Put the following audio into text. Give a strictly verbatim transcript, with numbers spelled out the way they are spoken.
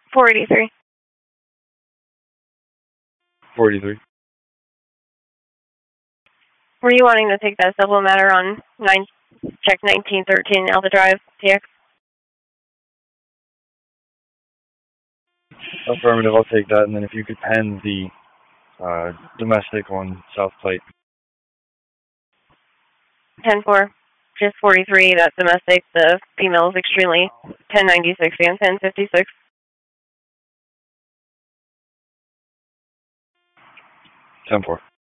four eighty-three. four eighty-three. Were you wanting to take that supplementer on nine, check nineteen thirteen Alpha Drive, T X? Affirmative, I'll take that, and then if you could pen the uh, domestic on South Plate. ten four, just forty-three, that's domestic. The female is extremely ten ninety-six and ten fifty-six. ten four.